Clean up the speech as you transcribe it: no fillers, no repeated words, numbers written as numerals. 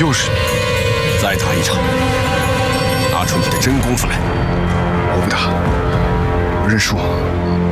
又是你！ 再打一场，拿出你的真功夫来！ 我不打，我认输。